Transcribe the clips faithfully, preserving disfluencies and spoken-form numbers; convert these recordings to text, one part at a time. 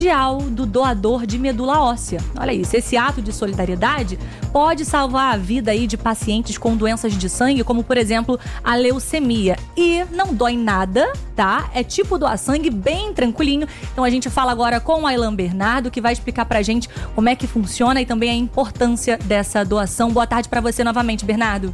do doador de medula óssea. Olha isso, esse ato de solidariedade pode salvar a vida aí de pacientes com doenças de sangue, como por exemplo a leucemia. E não dói nada, tá? É tipo doar sangue, bem tranquilinho. Então a gente fala agora com o Aylan Bernardo, que vai explicar pra gente como é que funciona e também a importância dessa doação. Boa tarde pra você novamente, Bernardo.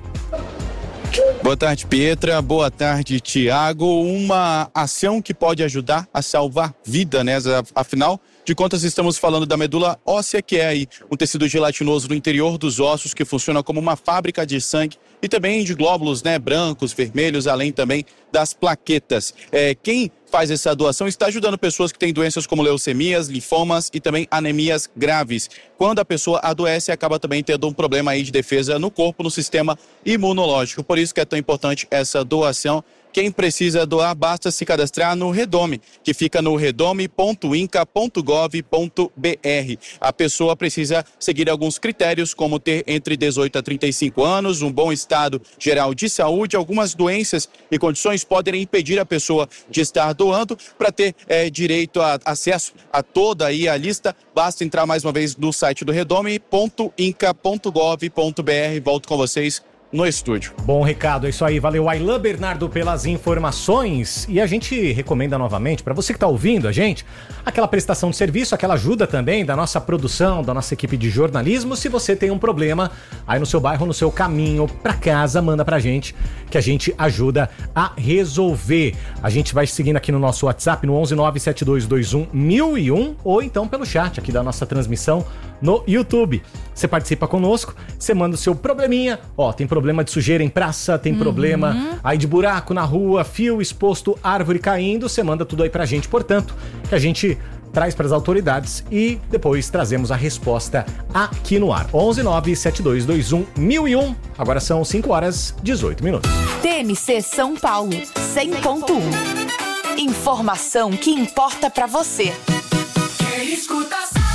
Boa tarde, Pietra. Boa tarde, Tiago. Uma ação que pode ajudar a salvar vida, né? Afinal de contas, estamos falando da medula óssea, que é aí um tecido gelatinoso no interior dos ossos que funciona como uma fábrica de sangue e também de glóbulos, né? Brancos, vermelhos, além também das plaquetas. É, quem faz essa doação está ajudando pessoas que têm doenças como leucemias, linfomas e também anemias graves. Quando a pessoa adoece, acaba também tendo um problema aí de defesa no corpo, no sistema imunológico. Por isso que é tão importante essa doação. Quem precisa doar, basta se cadastrar no Redome, que fica no redome ponto inca ponto gov ponto br. A pessoa precisa seguir alguns critérios, como ter entre dezoito a trinta e cinco anos, um bom estado geral de saúde. Algumas doenças e condições podem impedir a pessoa de estar doando. Para ter é, direito a acesso a toda aí a lista, basta entrar mais uma vez no site do redome ponto inca ponto gov ponto br. Volto com vocês no estúdio. Bom recado, é isso aí. Valeu, Aylan Bernardo, pelas informações. E a gente recomenda novamente, para você que está ouvindo a gente, aquela prestação de serviço, aquela ajuda também da nossa produção, da nossa equipe de jornalismo. Se você tem um problema aí no seu bairro, no seu caminho para casa, manda pra gente, que a gente ajuda a resolver. A gente vai seguindo aqui no nosso WhatsApp, no onze nove sete dois dois um mil e um, ou então pelo chat aqui da nossa transmissão no YouTube. Você participa conosco, você manda o seu probleminha. Ó, tem problema de sujeira em praça, tem uhum. problema aí de buraco na rua, fio exposto, árvore caindo, você manda tudo aí pra gente. Portanto, que a gente traz para as autoridades e depois trazemos a resposta aqui no ar. onze nove sete dois dois um mil e um. Agora são cinco horas e dezoito minutos. T M C São Paulo, cem ponto um. Informação que importa pra você. Quem escuta sabe.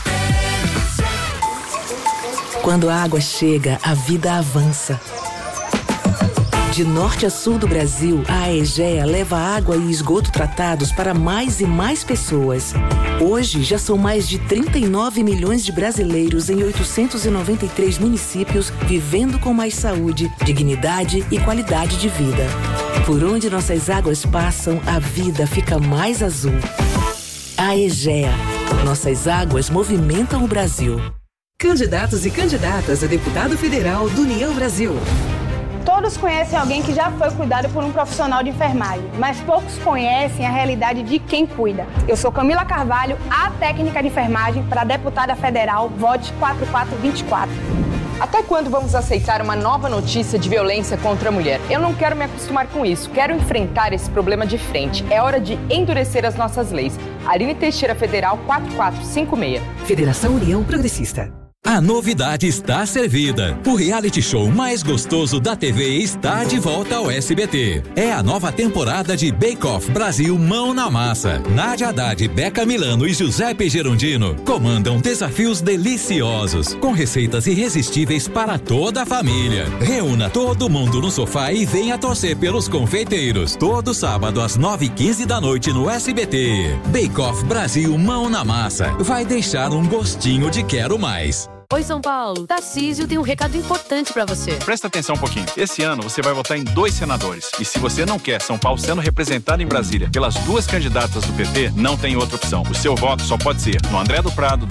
Quando a água chega, a vida avança. De norte a sul do Brasil, a Aegea leva água e esgoto tratados para mais e mais pessoas. Hoje, já são mais de trinta e nove milhões de brasileiros em oitocentos e noventa e três municípios vivendo com mais saúde, dignidade e qualidade de vida. Por onde nossas águas passam, a vida fica mais azul. Aegea. Nossas águas movimentam o Brasil. Candidatos e candidatas a deputado federal do União Brasil. Todos conhecem alguém que já foi cuidado por um profissional de enfermagem, mas poucos conhecem a realidade de quem cuida. Eu sou Camila Carvalho, a técnica de enfermagem para deputada federal, vote quatro quatro dois quatro. Até quando vamos aceitar uma nova notícia de violência contra a mulher? Eu não quero me acostumar com isso, quero enfrentar esse problema de frente. É hora de endurecer as nossas leis. Aline Teixeira Federal quatro quatro cinco seis. Federação União Progressista. A novidade está servida. O reality show mais gostoso da T V está de volta ao S B T. É a nova temporada de Bake Off Brasil Mão na Massa. Nádia Haddad, Beca Milano e Giuseppe Gerondino comandam desafios deliciosos, com receitas irresistíveis para toda a família. Reúna todo mundo no sofá e venha torcer pelos confeiteiros. Todo sábado às nove e quinze da noite no S B T. Bake Off Brasil Mão na Massa. Vai deixar um gostinho de quero mais. Oi, São Paulo. Tarcísio tem um recado importante pra você. Presta atenção um pouquinho. Esse ano você vai votar em dois senadores. E se você não quer São Paulo sendo representado em Brasília pelas duas candidatas do P T, não tem outra opção. O seu voto só pode ser no André do Prado,